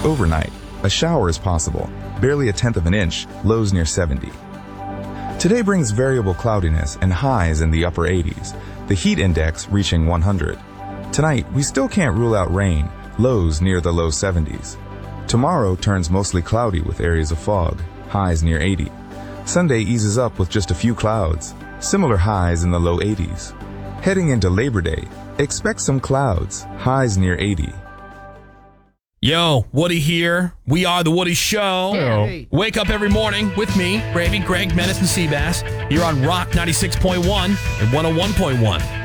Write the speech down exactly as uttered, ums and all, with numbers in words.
Overnight, a shower is possible, barely a tenth of an inch, lows near seventy. Today brings variable cloudiness and highs in the upper eighties, the heat index reaching one hundred. Tonight, we still can't rule out rain, lows near the low seventies. Tomorrow turns mostly cloudy with areas of fog, highs near eighty. Sunday eases up with just a few clouds, similar highs in the low eighties. Heading into Labor Day, expect some clouds, highs near eighty. Yo, Woody here. We are The Woody Show. Hey. Wake up every morning with me, Gravy, Greg, Menace, and Seabass. Here on Rock ninety-six point one and one oh one point one.